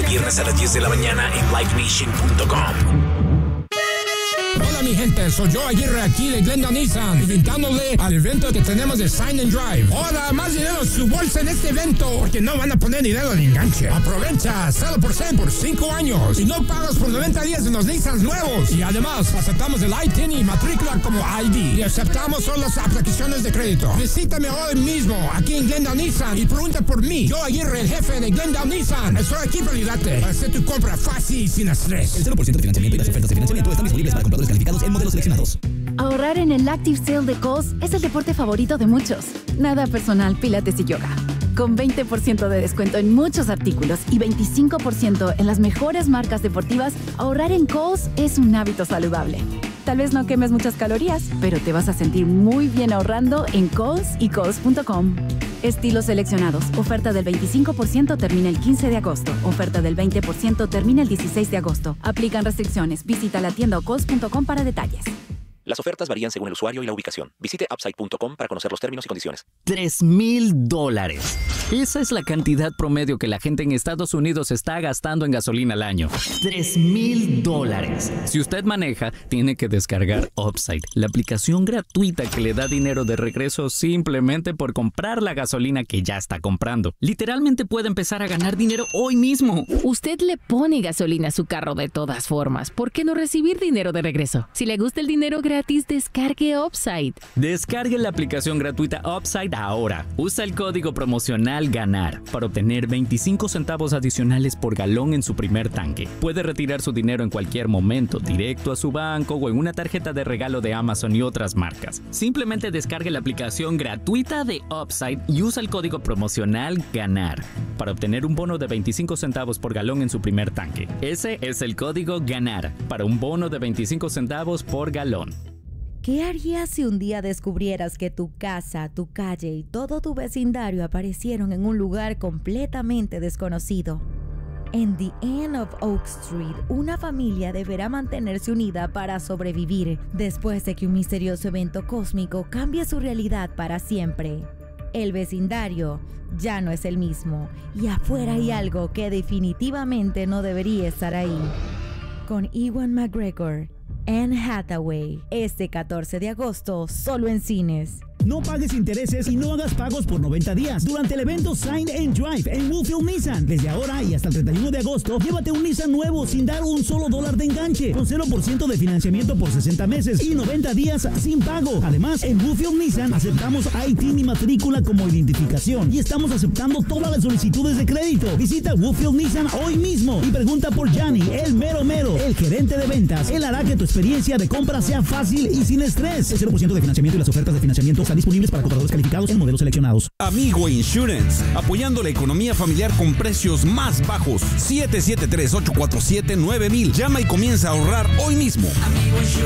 viernes a las 10 de la mañana en livenation.com. Hola mi gente, soy yo Aguirre aquí de Glenda Nissan, invitándole al evento que tenemos de Sign and Drive. Ahora más dinero en su bolsa en este evento, porque no van a poner dinero de enganche. Aprovecha 0% por 5 años y no pagas por 90 días en los Nissans nuevos. Y además aceptamos el ITIN y matrícula como ID y aceptamos solo las aplicaciones de crédito. Visítame hoy mismo aquí en Glenda Nissan y pregunta por mí. Yo Aguirre, el jefe de Glenda Nissan. Estoy aquí para ayudarte a hacer tu compra fácil y sin estrés. El 0% de financiamiento y las ofertas de financiamiento están disponibles para compradores calificados en modelos seleccionados. Ahorrar en el Active Sale de Kohl's es el deporte favorito de muchos. Nada personal, pilates y yoga. Con 20% de descuento en muchos artículos y 25% en las mejores marcas deportivas, ahorrar en Kohl's es un hábito saludable. Tal vez no quemes muchas calorías, pero te vas a sentir muy bien ahorrando en Kohl's y Kohl's.com. Estilos seleccionados. Oferta del 25% termina el 15 de agosto. Oferta del 20% termina el 16 de agosto. Aplican restricciones. Visita la tienda o Kohl's.com para detalles. Las ofertas varían según el usuario y la ubicación. Visite upside.com para conocer los términos y condiciones. $3,000. Esa es la cantidad promedio que la gente en Estados Unidos está gastando en gasolina al año. $3,000. Si usted maneja, tiene que descargar Upside, la aplicación gratuita que le da dinero de regreso simplemente por comprar la gasolina que ya está comprando. Literalmente puede empezar a ganar dinero hoy mismo. Usted le pone gasolina a su carro de todas formas. ¿Por qué no recibir dinero de regreso? Si le gusta el dinero gratis, descargue Upside. Descargue la aplicación gratuita Upside ahora. Usa el código promocional GANAR para obtener 25 centavos adicionales por galón en su primer tanque. Puede retirar su dinero en cualquier momento, directo a su banco o en una tarjeta de regalo de Amazon y otras marcas. Simplemente descargue la aplicación gratuita de Upside y usa el código promocional GANAR para obtener un bono de 25 centavos por galón en su primer tanque. Ese es el código GANAR para un bono de 25 centavos por galón. ¿Qué harías si un día descubrieras que tu casa, tu calle y todo tu vecindario aparecieron en un lugar completamente desconocido? En The End of Oak Street, una familia deberá mantenerse unida para sobrevivir después de que un misterioso evento cósmico cambie su realidad para siempre. El vecindario ya no es el mismo y afuera hay algo que definitivamente no debería estar ahí. Con Ewan McGregor, Anne Hathaway, este 14 de agosto, solo en cines. No pagues intereses y no hagas pagos por 90 días durante el evento Sign and Drive en Woodfield Nissan. Desde ahora y hasta el 31 de agosto, llévate un Nissan nuevo sin dar un solo dólar de enganche, con 0% de financiamiento por 60 meses y 90 días sin pago. Además, en Woodfield Nissan aceptamos ITIN y matrícula como identificación y estamos aceptando todas las solicitudes de crédito. Visita Woodfield Nissan hoy mismo y pregunta por Gianni, el mero, el gerente de ventas. Él hará que tu experiencia de compra sea fácil y sin estrés. El 0% de financiamiento y las ofertas de financiamiento están disponibles para compradores calificados en modelos seleccionados. Amigo Insurance, apoyando la economía familiar con precios más bajos. 773-847-9000. Llama y comienza a ahorrar hoy mismo. Amigo Insurance.